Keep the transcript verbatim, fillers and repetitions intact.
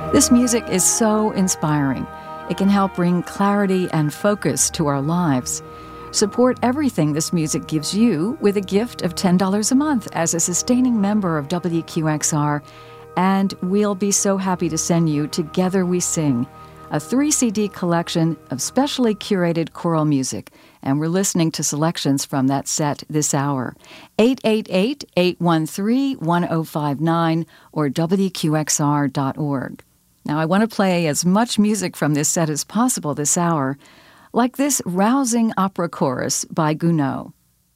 This music is so inspiring. It can help bring clarity and focus to our lives. Support everything this music gives you with a gift of ten dollars a month as a sustaining member of W Q X R, and we'll be so happy to send you Together We Sing, a three C D collection of specially curated choral music, and we're listening to selections from that set this hour. eight eight eight, eight one three, one zero five nine or W Q X R dot org. Now, I want to play as much music from this set as possible this hour, like this rousing opera chorus by Gounod.